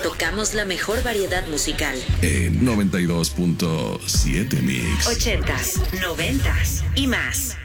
Tocamos la mejor variedad musical. En 92.7 Mix. 80s, 90s y más.